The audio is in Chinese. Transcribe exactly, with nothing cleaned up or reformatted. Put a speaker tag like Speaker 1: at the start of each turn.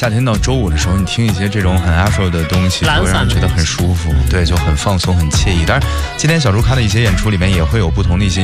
Speaker 1: 夏天到周五的时候，你听一些这种很 Afro 的东西，会让人觉得很舒服，对，就很放松、很惬意。当然，今天小猪看的一些演出里面也会有不同的一些